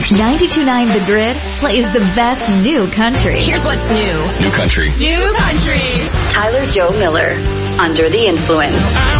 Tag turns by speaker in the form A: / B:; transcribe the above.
A: 92.9 The Grid plays the best new country.
B: Here's what's new.
C: New country.
B: New country.
A: Tyler Joe Miller, Under the Influence.